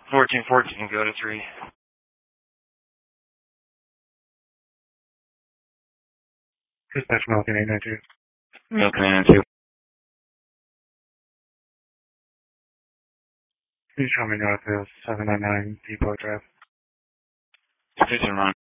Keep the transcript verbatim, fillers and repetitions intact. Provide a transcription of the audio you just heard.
fourteen fourteen, go to three. Dispatch Milton eight nine two. Milton eight nine two. Can you show me north of seven nine nine Depot Drive? Station Ron.